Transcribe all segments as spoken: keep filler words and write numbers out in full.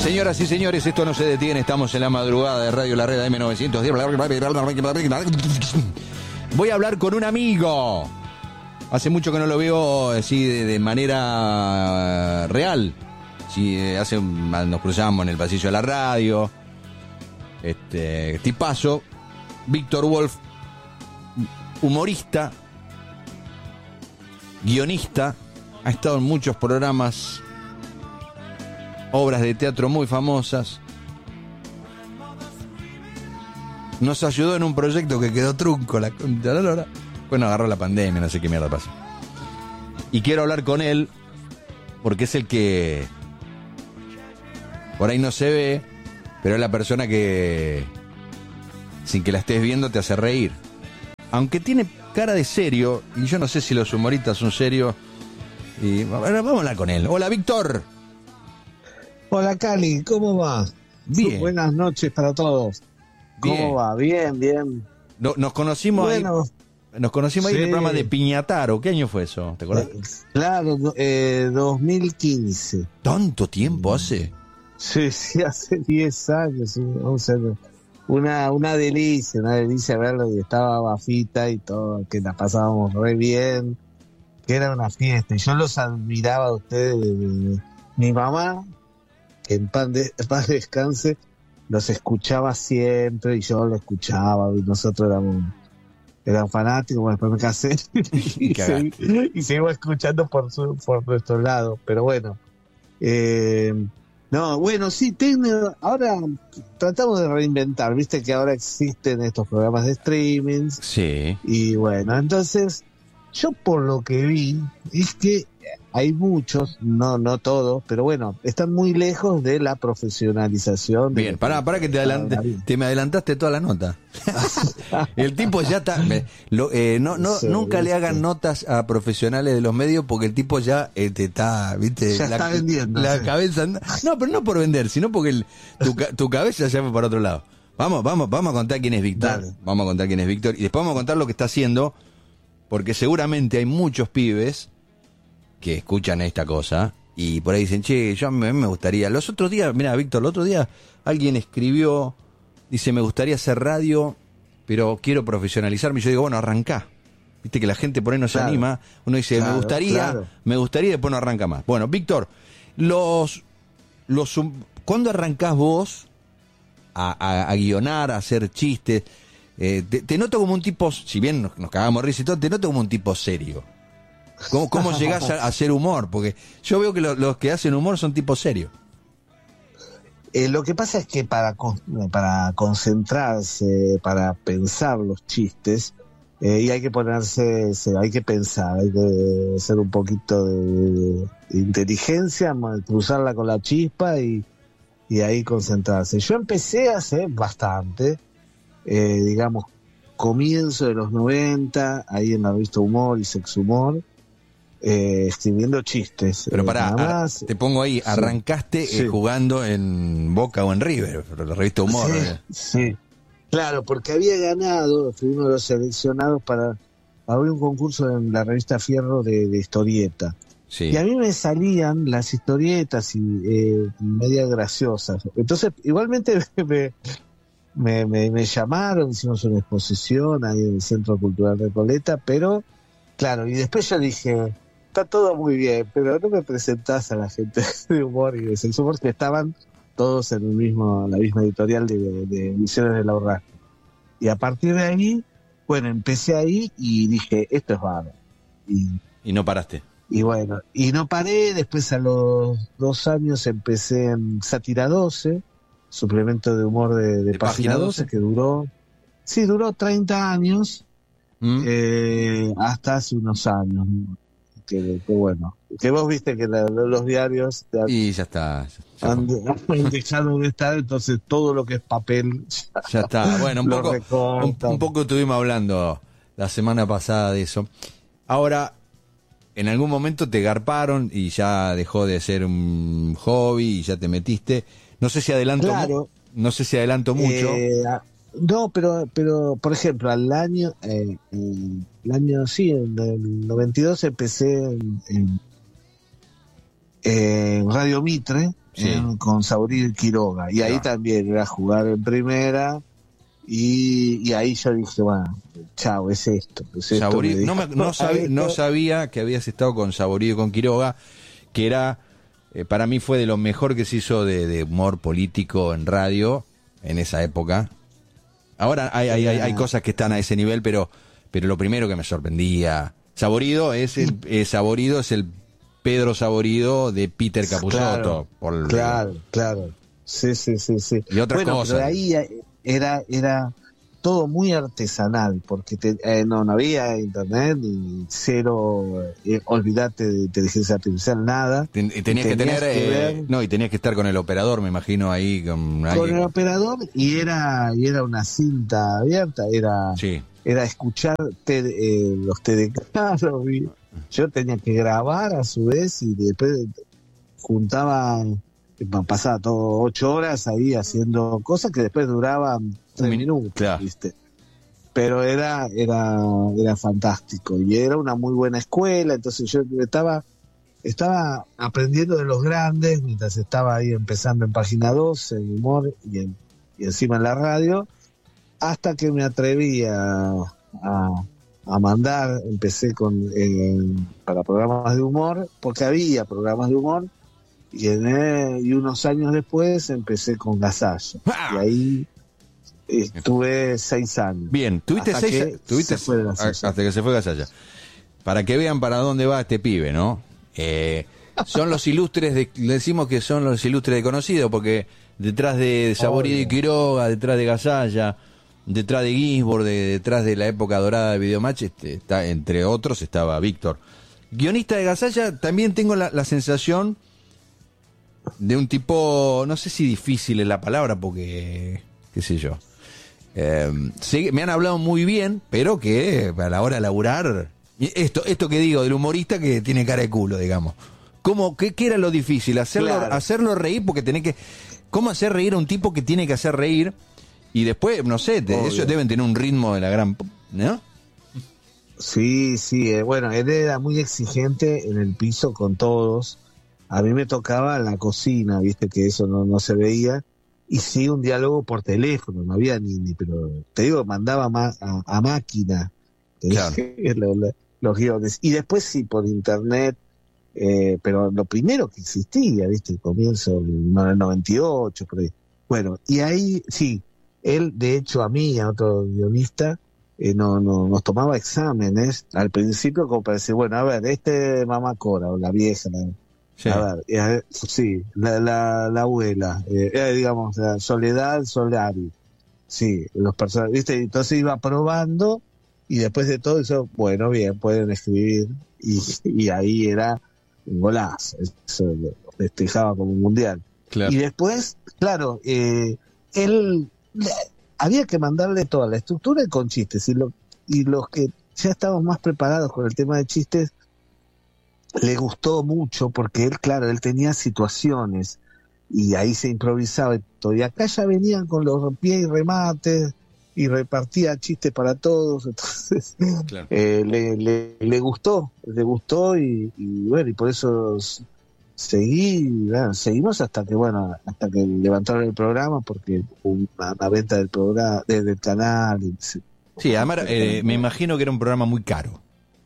Señoras y señores, esto no se detiene, estamos en la madrugada de Radio La Red M novecientos diez. Voy a hablar con un amigo. Hace mucho que no lo veo así de, de manera real. Sí, hace nos cruzamos en el pasillo de la radio. Este tipazo, Víctor Wolf, humorista, guionista, ha estado en muchos programas, obras de teatro muy famosas. Nos ayudó en un proyecto que quedó trunco, la concha de la lora. Bueno, agarró la pandemia, no sé qué mierda pasa. Y quiero hablar con él porque es el que por ahí no se ve, pero es la persona que sin que la estés viendo te hace reír. Aunque tiene cara de serio, y yo no sé si los humoristas son serios. Y bueno, vamos a hablar con él. Hola, Víctor. Hola, Cali, ¿cómo va? Bien. Buenas noches para todos. ¿Cómo Bien. va? Bien, bien. No, nos conocimos Bueno, ahí, nos conocimos sí. ahí en el programa de Piñataro. ¿Qué año fue eso? ¿Te acuerdas? Eh, claro, eh, dos mil quince. ¿Tanto tiempo hace? Sí, sí, hace diez años. once años. Una, una delicia, una delicia verlo. Y estaba Bafita y todo, que la pasábamos re bien, que era una fiesta. Y yo los admiraba a ustedes. De, de, de, mi mamá, que en pan de, paz descanse, los escuchaba siempre y yo lo escuchaba y nosotros éramos eran fanáticos. Bueno, después me casé y, seguí, y seguimos escuchando por su, por nuestro lado, pero bueno, eh, no, bueno, sí, tengo, ahora tratamos de reinventar, viste que ahora existen estos programas de streaming. Sí. Y bueno, entonces yo por lo que vi es que hay muchos, no no todos, pero bueno, están muy lejos de la profesionalización. Bien, de pará, pará que te, adelant te me adelantaste toda la nota. El tipo ya está... Me, lo, eh, no, no, sí, nunca le hagan notas a profesionales de los medios porque el tipo ya eh, te está, viste... Ya la, está vendiendo. La sí. cabeza... No, pero no por vender, sino porque el, tu, tu cabeza ya fue para otro lado. Vamos, vamos, vamos a contar quién es Víctor. Dale. Vamos a contar quién es Víctor y después vamos a contar lo que está haciendo, porque seguramente hay muchos pibes que escuchan esta cosa y por ahí dicen, che, yo a mí me gustaría. Los otros días, mira, Víctor, el otro día alguien escribió, dice, me gustaría hacer radio, pero quiero profesionalizarme. Y yo digo, bueno, arrancá. Viste que la gente por ahí no se claro. anima. Uno dice, claro, me gustaría, claro. me gustaría y después no arranca más. Bueno, Víctor, los, los, ¿cuándo arrancás vos a, a, a guionar, a hacer chistes? Eh, te, te noto como un tipo, si bien nos, nos cagamos risa y todo, te noto como un tipo serio. ¿Cómo, cómo llegás a, a hacer humor? Porque yo veo que lo, los que hacen humor son tipos serios. Eh, lo que pasa es que para, para concentrarse, para pensar los chistes, eh, y hay que ponerse, hay que pensar, hay que hacer un poquito de, de inteligencia, cruzarla con la chispa y, y ahí concentrarse. Yo empecé a hacer bastante, eh, digamos, comienzo de los noventa, ahí en la revista Humor y Sex Humor, Eh, escribiendo chistes. Pero eh, pará, más, te pongo ahí, arrancaste sí, eh, sí. jugando en Boca o en River, la revista Humor. Sí, eh. sí, claro, porque había ganado, fui uno de los seleccionados para abrir un concurso en la revista Fierro de, de historieta. Sí. Y a mí me salían las historietas y eh, medias graciosas. Entonces, igualmente me, me, me, me llamaron, hicimos una exposición ahí en el Centro Cultural Recoleta, pero claro, y después yo dije, está todo muy bien, pero no me presentás a la gente de humor y de Sex Humor, que estaban todos en el mismo, la misma editorial de, de, de Misiones de la Urraca. Y a partir de ahí, bueno, empecé ahí y dije, esto es bárbaro. Y, y no paraste. Y bueno, y no paré, después a los dos años empecé en Sátira doce, suplemento de humor de, de, de Página doce, doce, que duró, sí, duró treinta años, ¿Mm? eh, hasta hace unos años. Que, que bueno, que vos viste que la, los diarios han, y ya está, ya, han, han dejado de estar, entonces todo lo que es papel ya, ya está. Bueno, un poco, un, un poco estuvimos hablando la semana pasada de eso. Ahora, en algún momento te garparon y ya dejó de ser un hobby y ya te metiste. No sé si adelanto, claro. no sé si adelanto mucho. Eh, No, pero, pero por ejemplo, al año, eh, el año, sí, en el noventa y dos empecé en, en, en Radio Mitre, sí. en, con Saborido y Quiroga. Y ahí no. también era jugar en primera. Y, y ahí yo dije, bueno, chao, es esto. Es esto Saborido, no, me, no, sabía, no sabía que habías estado con Saborido y con Quiroga, que era, eh, para mí fue de lo mejor que se hizo de, de humor político en radio en esa época. Ahora hay, hay, hay, hay cosas que están a ese nivel, pero pero lo primero que me sorprendía, Saborido es el eh, Saborido es el Pedro Saborido de Peter Capusotto. Claro, por, claro, eh, claro. Sí, sí, sí, sí. Y otras bueno, cosas. Pero ahí era era todo muy artesanal, porque te, eh, no, no había internet ni cero, eh, olvídate de inteligencia artificial, nada. Ten, y tenías, tenías que tener, que ver, eh, no, y tenías que estar con el operador, me imagino, ahí. Con, con ahí. el operador, y era y era una cinta abierta, era sí. era escuchar te, eh, los T D K, yo tenía que grabar a su vez, y después juntaba, pasaba todo ocho horas ahí haciendo cosas que después duraban tres minutos, claro. ¿Viste? Pero era, era, era fantástico, y era una muy buena escuela. Entonces yo estaba, estaba aprendiendo de los grandes mientras estaba ahí empezando en Página dos, en humor y, en, y encima en la radio, hasta que me atreví a, a, a mandar. Empecé con eh, para programas de humor, porque había programas de humor, y, en, eh, y unos años después empecé con Gasalla, ¡ah! Y ahí estuve seis años. Bien, tuviste hasta seis que tuviste se hasta que se fue Gasalla. Para que vean para dónde va este pibe, ¿no? Eh, son los ilustres, de, le decimos que son los ilustres de conocido, porque detrás de Saborido y Quiroga, detrás de Gasalla, detrás de Ginsburg, de, detrás de la época dorada de Videomatch, este, está, entre otros estaba Víctor. Guionista de Gasalla, también tengo la, la sensación de un tipo, no sé si difícil es la palabra, porque, qué sé yo, eh, sí, me han hablado muy bien, pero que a la hora de laburar, esto esto que digo del humorista que tiene cara de culo, digamos. ¿Cómo, qué, qué era lo difícil? Hacerlo, claro. hacerlo reír, porque tenés que... ¿Cómo hacer reír a un tipo que tiene que hacer reír? Y después, no sé, te, ellos deben tener un ritmo de la gran... ¿no? Sí, sí, eh, bueno, él era muy exigente en el piso con todos. A mí me tocaba en la cocina, viste que eso no, no se veía. Y sí, un diálogo por teléfono, no había ni, ni pero te digo, mandaba ma, a, a máquina, claro. los, los, los guiones. Y después sí, por internet, eh, pero lo primero que existía, viste, el comienzo del noventa y ocho, por ahí. Bueno, y ahí sí, él, de hecho, a mí, a otro guionista, eh, no, no, nos tomaba exámenes al principio, como para decir, bueno, a ver, este Mamá Cora, o la vieja, la, sí. A ver, eh, sí, la, la, la abuela, eh, eh, digamos, la Soledad Solari, sí, los personajes, ¿viste? Entonces iba probando, y después de todo eso, bueno, bien, pueden escribir, y, y ahí era un golazo, eso lo festejaba como un mundial. Claro. Y después, claro, eh, él, había que mandarle toda la estructura y con chistes, y, lo, y los que ya estaban más preparados con el tema de chistes, le gustó mucho, porque él, claro, él tenía situaciones y ahí se improvisaba y todo. Y acá ya venían con los pies y remates y repartía chistes para todos. Entonces, claro. eh, le, le, le gustó, le gustó y, y bueno, y por eso seguí, bueno, seguimos hasta que, bueno, hasta que levantaron el programa, porque hubo una, una venta del programa, de, del canal. Y, sí, además, eh, me imagino que era un programa muy caro.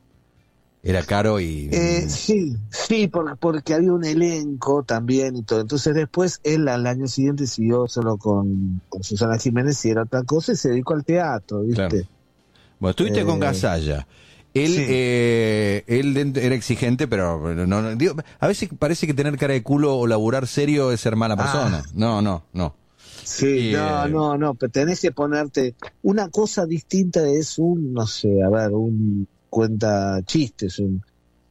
Era caro y... Eh, sí, sí, por, porque había un elenco también y todo. Entonces después él al año siguiente siguió solo con, con Susana Jiménez, y era otra cosa, y se dedicó al teatro, ¿viste? Claro. Bueno, estuviste eh, con Gasalla. Él, sí. eh, él era exigente, pero no, no digo, a veces parece que tener cara de culo o laburar serio es ser mala persona. Ah. No, no, no. Sí, y, no, eh... no, no, pero tenés que ponerte... Una cosa distinta es un, no sé, a ver, un... cuenta chistes, un,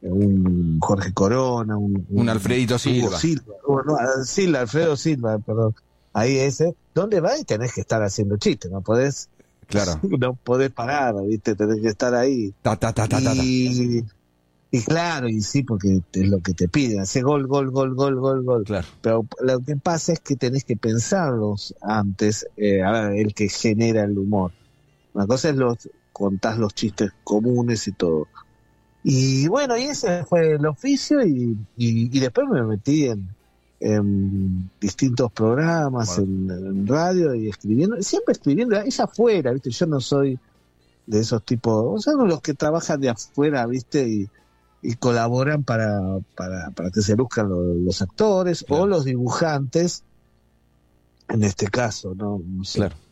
un Jorge Corona, un, un, un Alfredito Silva. Silva. Bueno, sí, Alfredo Silva, perdón. Ahí ese, ¿dónde vas? Y tenés que estar haciendo chistes, no podés, claro. no podés parar, ¿viste? Tenés que estar ahí. Ta, ta, ta, ta, y, ta, ta. y claro, y sí, porque es lo que te piden, hacer gol, gol, gol, gol, gol, gol. Claro. Pero lo que pasa es que tenés que pensarlos antes, eh, a ver, el que genera el humor. Una cosa es los contás los chistes comunes y todo. Y bueno, y ese fue el oficio, y, y, y después me metí en, en distintos programas, bueno. en, en radio y escribiendo, siempre escribiendo, es afuera, ¿viste? Yo no soy de esos tipos, o sea, los que trabajan de afuera, ¿viste? Y, y colaboran para, para, para que se luzcan los, los actores, claro. o los dibujantes, en este caso, ¿no? No sé. Claro.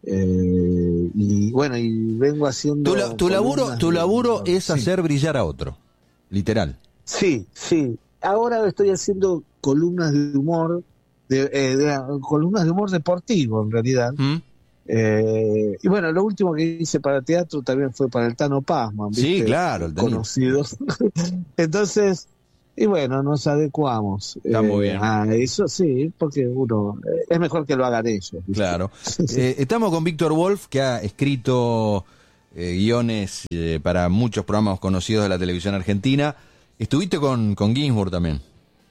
Eh, y bueno, y vengo haciendo... Tu, la, tu laburo, tu laburo de, es sí. hacer brillar a otro, literal. Sí, sí. Ahora estoy haciendo columnas de humor, de, eh, de, columnas de humor deportivo, en realidad. ¿Mm? Eh, y bueno, lo último que hice para teatro también fue para el Tano Pazman, ¿viste? Sí, claro, el conocidos. Entonces, y bueno, nos adecuamos. Está eh, muy bien. A eso sí, porque uno eh, es mejor que lo hagan ellos, ¿viste? Claro. eh, estamos con Víctor Wolf, que ha escrito eh, guiones eh, para muchos programas conocidos de la televisión argentina. Estuviste con, con Ginsburg también.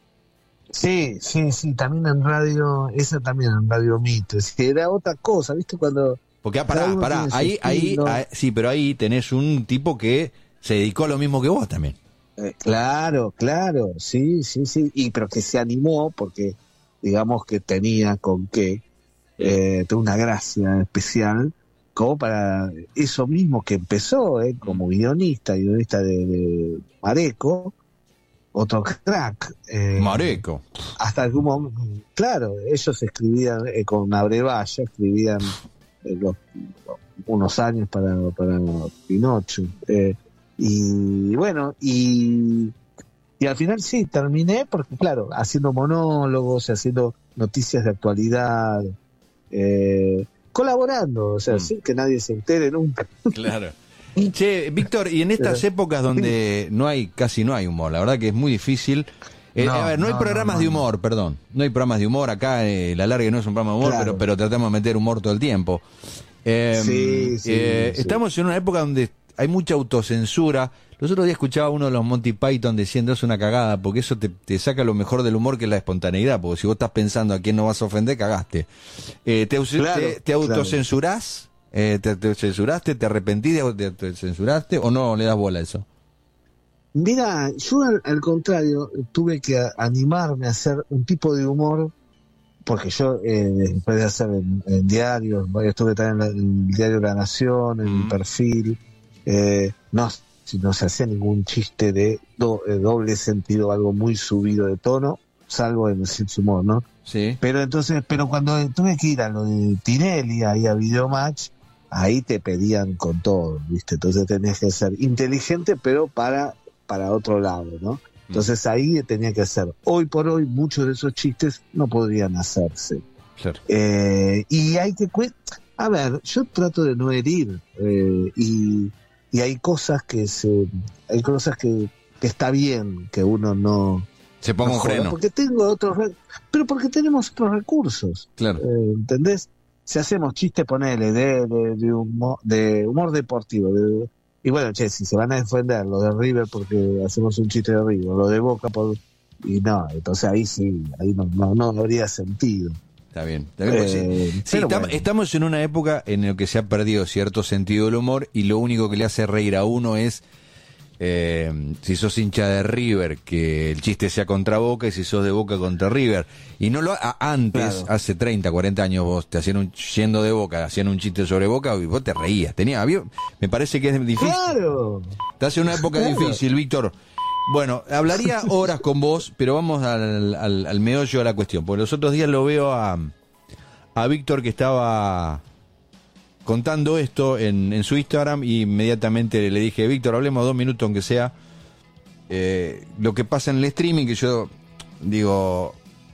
Sí, sí, sí, también en radio, esa también en Radio Mitre, era otra cosa, ¿viste? Cuando... Porque, ah, pará, pará, ahí, ahí, ahí, sí, pero ahí tenés un tipo que se dedicó a lo mismo que vos también. Eh, claro, claro, sí, sí, sí, y pero que se animó porque, digamos que tenía con qué, eh, tenía una gracia especial, como para eso mismo que empezó, eh, como guionista, guionista de, de Mareco, otro crack. Eh, Mareco. Hasta algún momento, claro, ellos escribían eh, con Abrevaya, escribían eh, los, unos años para, para Pinocho. Eh, y bueno, y, y al final sí, terminé, porque claro, haciendo monólogos, haciendo noticias de actualidad, eh, colaborando, o sea, mm. sin que nadie se entere nunca. Claro. Che, Víctor, y en estas épocas donde no hay, casi no hay humor, la verdad que es muy difícil. Eh, no, a ver, no, no hay programas no, no, de humor, perdón. No hay programas de humor acá, eh, La Larga no es un programa de humor, claro. pero, pero tratamos de meter humor todo el tiempo. Eh, sí, sí, eh, sí. Estamos en una época donde hay mucha autocensura. Los otros días escuchaba a uno de los Monty Python diciendo es una cagada, porque eso te, te saca lo mejor del humor, que es la espontaneidad, porque si vos estás pensando a quién no vas a ofender, cagaste. Eh, ¿Te, claro, te, te autocensurás? Claro. Eh, ¿te, ¿Te censuraste? ¿Te arrepentís? ¿Te, ¿Te censuraste? ¿O no le das bola a eso? Mira, yo al, al contrario tuve que a, animarme a hacer un tipo de humor, porque yo eh, después de hacer en, en diarios, yo estuve también en, en el diario La Nación, en mm. el Perfil, eh, no, si no se hacía ningún chiste de, do, de doble sentido, algo muy subido de tono, salvo en el Sitz Humor, ¿no? Sí. Pero entonces, pero cuando tuve que ir a lo de Tinelli, ahí a Videomatch, ahí te pedían con todo, ¿viste? Entonces tenías que ser inteligente, pero para, para otro lado, ¿no? Entonces ahí tenía que hacer. Hoy por hoy, muchos de esos chistes no podrían hacerse. Claro. Eh, y hay que... A ver, yo trato de no herir, eh, y, y hay cosas que se... Hay cosas que, que está bien que uno no... Se ponga un freno. Porque tengo otros... Pero porque tenemos otros recursos. Claro. Eh, ¿entendés? Si hacemos chistes, ponele, de, de, de, humor, de humor deportivo, de, y bueno, che, si se van a defender lo de River porque hacemos un chiste de River, lo de Boca por... y no, entonces ahí sí, ahí no, no, no habría sentido. Está bien, está bien. Eh, sí, sí bueno. Estamos en una época en la que se ha perdido cierto sentido del humor y lo único que le hace reír a uno es Eh, si sos hincha de River, que el chiste sea contra Boca, y si sos de Boca contra River. Y no lo a, antes, claro. hace treinta, cuarenta años, vos te hacían un, yendo de Boca, hacían un chiste sobre Boca y vos te reías. Tenía, había, me parece que es difícil. Claro. Estás en una época claro. difícil, Víctor. Bueno, hablaría horas con vos, pero vamos al, al, al meollo de la cuestión. Porque los otros días lo veo a, a Víctor que estaba contando esto en, en su Instagram y inmediatamente le dije, Víctor, hablemos dos minutos aunque sea eh, lo que pasa en el streaming, que yo digo,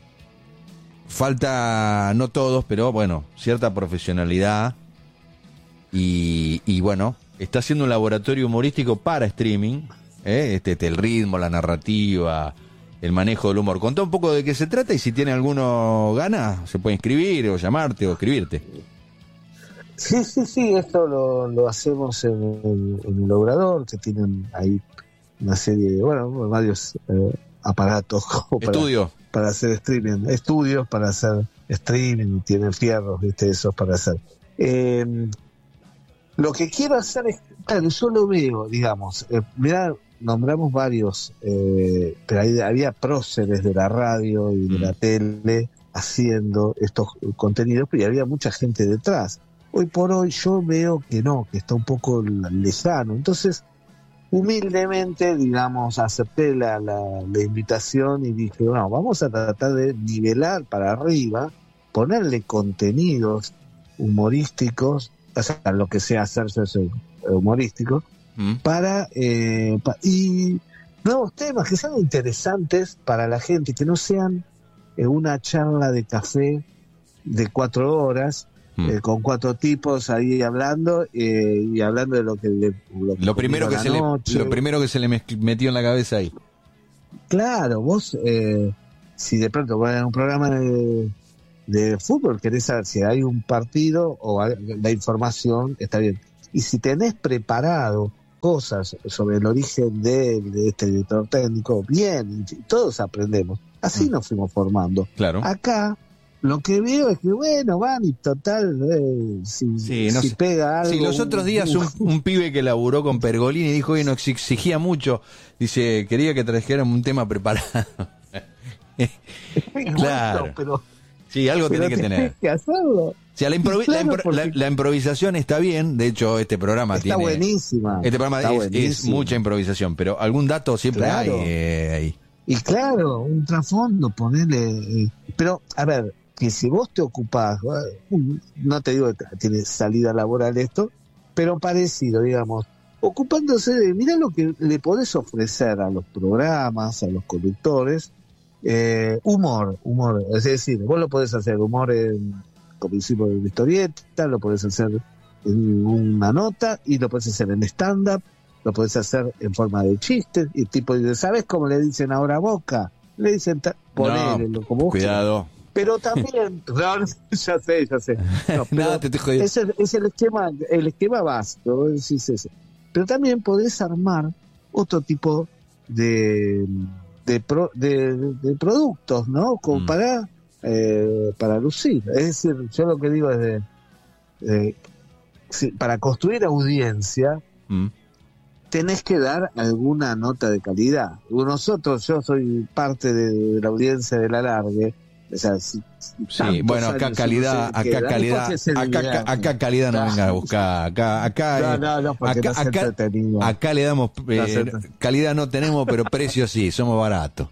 falta, no todos, pero bueno, cierta profesionalidad y, y bueno, está haciendo un laboratorio humorístico para streaming, ¿eh? este, este, el ritmo, la narrativa, el manejo del humor. Contá un poco de qué se trata y si tiene alguno ganas, se puede inscribir o llamarte o escribirte. Sí, sí, sí, esto lo, lo hacemos en, en, en el Obrador, que tienen ahí una serie de, bueno, varios eh, aparatos como para, Estudio. para hacer streaming, estudios para hacer streaming, tienen fierros, viste, esos para hacer. Eh, lo que quiero hacer es, claro, yo lo veo, digamos, eh, mirá, nombramos varios, eh, pero ahí había próceres de la radio y de mm. la tele haciendo estos contenidos, pero había mucha gente detrás. Hoy por hoy yo veo que no, que está un poco lejano. Entonces, humildemente, digamos, acepté la, la, la invitación y dije, bueno, vamos a tratar de nivelar para arriba, ponerle contenidos humorísticos, o sea, lo que sea hacerse humorístico, mm. para eh, pa, y nuevos temas que sean interesantes para la gente, que no sean eh, una charla de café de cuatro horas, mm. eh, con cuatro tipos ahí hablando eh, y hablando de lo que le, lo, que lo primero que se noche. le lo primero que se le metió en la cabeza ahí. Claro, vos eh, si de pronto vas a un programa de de fútbol, querés saber si hay un partido o la información, está bien. Y si tenés preparado cosas sobre el origen de, de este director técnico, bien, todos aprendemos. Así mm. nos fuimos formando. Claro. Acá, lo que veo es que, bueno, van y total, eh, si, sí, no si sé. pega algo... Sí, los otros días un, un pibe que laburó con Pergolini dijo que no exigía mucho, dice, quería que trajeran un tema preparado. Claro. Bueno, pero... Sí, algo pero tiene que tener. Que hacerlo. O sea, la, improvi- claro, la, impro- la, la improvisación está bien. De hecho, este programa está tiene... buenísima. Este programa es, es mucha improvisación, pero algún dato siempre claro. hay eh, ahí. Y claro, un trasfondo, ponerle... Eh, pero, a ver, que si vos te ocupás, no te digo que tiene salida laboral esto, pero parecido, digamos, ocupándose de... Mirá lo que le podés ofrecer a los programas, a los conductores... Eh, humor, humor, es decir, vos lo podés hacer humor en, como hicimos en historieta, lo podés hacer en una nota y lo podés hacer en stand-up, lo podés hacer en forma de chistes y tipo, ¿sabes cómo le dicen ahora a Boca? Le dicen, ta- ponele, no, como cuidado. Pero también, no, no, ya sé, ya sé. No, Nada, te estoy jodiendo. Ese es el esquema, el esquema básico, es ese. Pero también podés armar otro tipo de De, pro, de, de, de productos, ¿no? Como mm. para eh, para lucir. Es decir, yo lo que digo es de, de si, para construir audiencia mm. tenés que dar alguna nota de calidad. Nosotros, yo soy parte de, de la audiencia del alargue. O sea, si, sí, bueno, acá calidad, acá queda, calidad, acá, acá calidad no venga a buscar, acá, acá, no, no, no, acá, no acá, acá le damos eh, no calidad no tenemos, pero precio sí, somos baratos.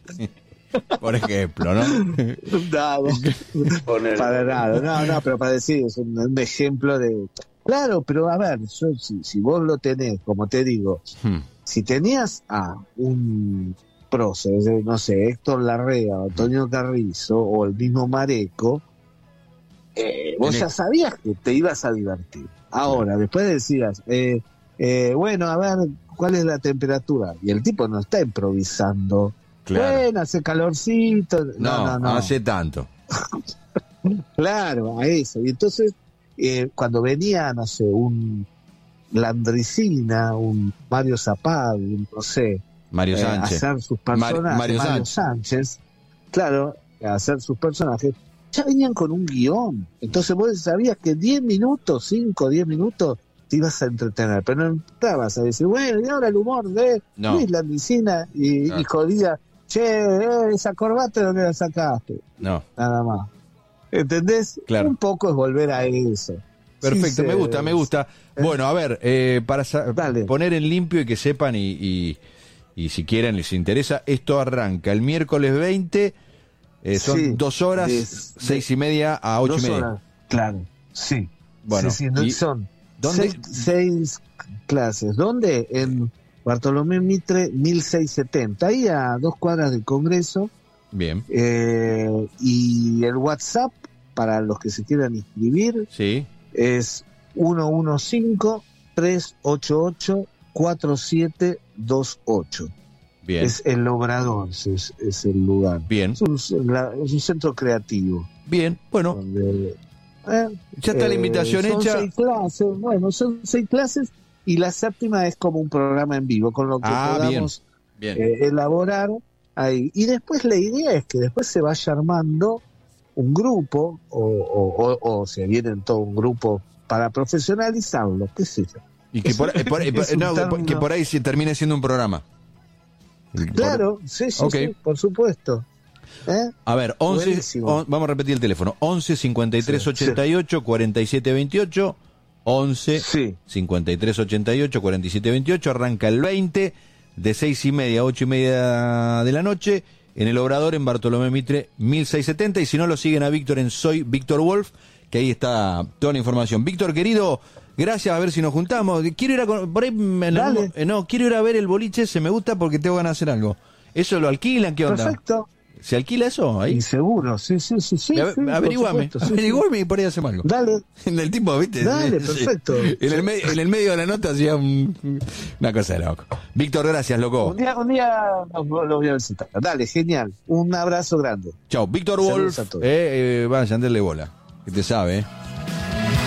Por ejemplo, ¿no? No, para nada, no, no, pero para decir, es un, un ejemplo de, claro, pero a ver, yo, si, si vos lo tenés, como te digo, hmm. si tenías a un próceres, no sé, Héctor Larrea, Antonio Carrizo o el mismo Mareco, eh, vos ya sabías que te ibas a divertir. Ahora, después decías, eh, eh, bueno, a ver, ¿cuál es la temperatura? Y el tipo no está improvisando. Claro. Bueno, hace calorcito. No, no, no. No hace tanto. Claro, a eso. Y entonces, eh, cuando venía, no sé, un Landricina, un Mario Zapag, un, no sé, Mario Sánchez. Eh, hacer sus personajes, Mar- Mario, Mario Sánchez. Sánchez, claro, hacer sus personajes, ya venían con un guión. Entonces vos sabías que diez minutos, cinco, diez minutos, te ibas a entretener, pero no entrabas a decir, bueno, y ahora el humor de no. Luis Landricina y, no. y jodía, che, eh, esa corbata, ¿de dónde la sacaste? No. Nada más. ¿Entendés? Claro. Un poco es volver a eso. Perfecto, Sí, me se, gusta, me gusta. Eh, bueno, a ver, eh, para sa- dale. poner en limpio y que sepan y... y... Y si quieren, les interesa, esto arranca el miércoles veinte, eh, son sí, dos horas, de, seis y media a ocho y media. Horas, claro, sí. Bueno, sí, sí, no, son ¿dónde? Seis, seis clases. ¿Dónde? En Bartolomé Mitre, mil seiscientos setenta, ahí a dos cuadras del Congreso. Bien. Eh, y el WhatsApp, para los que se quieran inscribir, sí. es uno uno cinco, tres ocho ocho, cuatro siete dos ocho. Bien. Es el Obrador, es, es el lugar. Bien. Es un, la, es un centro creativo. Bien, bueno. Donde, eh, ya está eh, la invitación son hecha. Seis clases, bueno, son seis clases y la séptima es como un programa en vivo, con lo que ah, podamos bien. Bien. Eh, elaborar ahí. Y después la idea es que después se vaya armando un grupo, o, o, o, o se viene todo un grupo para profesionalizarlo, qué sé yo. Y que por, por, por, no, que por ahí se termine siendo un programa. Claro, por... sí, sí, okay. sí, por supuesto. ¿Eh? A ver, once, on, vamos a repetir el teléfono. once cincuenta y tres ochenta y ocho cuarenta y siete veintiocho. once sí. cincuenta y tres ochenta y ocho cuarenta y siete veintiocho. Arranca el veinte de seis y media a ocho y media de la noche en el Obrador en Bartolomé Mitre mil seiscientos setenta. Y si no, lo siguen a Víctor en Soy Víctor Wolf, que ahí está toda la información. Víctor, querido, gracias, a ver si nos juntamos. Quiero ir a por ahí, no, no, quiero ir a ver el boliche, se me gusta porque tengo ganas de hacer algo. ¿Eso lo alquilan? ¿Qué onda? Perfecto. ¿Se alquila eso ahí? Y seguro, sí, sí, sí, sí. A, sí averiguame, supuesto, averiguame sí, y por ahí hacemos algo. Dale. En el tipo, ¿viste? Dale, perfecto. En el, medio, en el medio de la nota hacía un, una cosa de loco. Víctor, gracias, loco. Un día, un día los lo voy a visitar. Dale, genial. Un abrazo grande. Chao. Víctor Wolf. Eh, eh, vayan, denle bola. Que te sabe, eh.